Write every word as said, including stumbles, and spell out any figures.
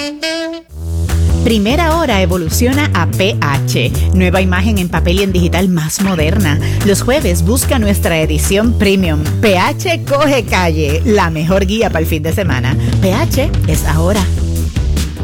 Primera Hora evoluciona a P H, nueva imagen en papel y en digital más moderna. Los jueves busca nuestra edición premium. P H coge calle, la mejor guía para el fin de semana. P H es ahora.